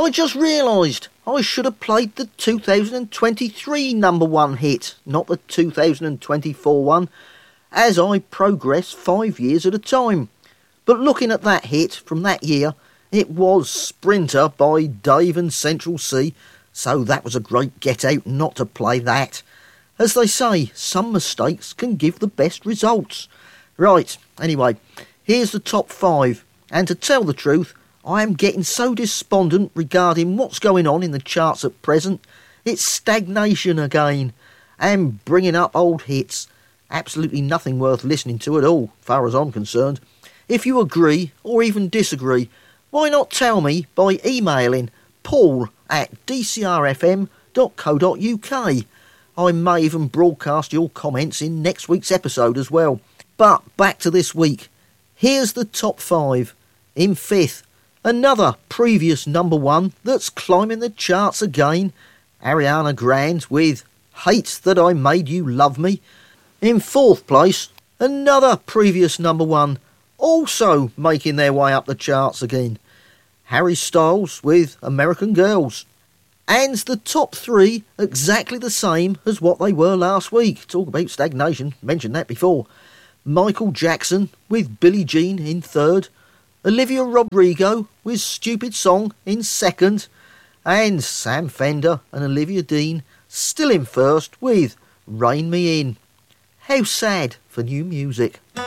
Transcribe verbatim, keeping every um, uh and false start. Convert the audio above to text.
I just realised I should have played the two thousand twenty-three number one hit, not the two thousand twenty-four one, as I progress five years at a time. But looking at that hit from that year, it was Sprinter by Dave and Central C, so that was a great get out not to play that. As they say, some mistakes can give the best results. Right, anyway, here's the top five, and to tell the truth, I am getting so despondent regarding what's going on in the charts at present. It's stagnation again, and bringing up old hits. Absolutely nothing worth listening to at all, far as I'm concerned. If you agree, or even disagree, why not tell me by emailing paul at d c r f m dot co dot u k. I may even broadcast your comments in next week's episode as well. But back to this week. Here's the top five. In fifth, another previous number one that's climbing the charts again, Ariana Grande with Hate That I Made You Love Me. In fourth place, another previous number one, also making their way up the charts again, Harry Styles with American Girls. And the top three exactly the same as what they were last week. Talk about stagnation, mentioned that before. Michael Jackson with Billie Jean in third, Olivia Rodrigo with Stupid Song in second, and Sam Fender and Olivia Dean still in first with Rein Me In. How sad for new music.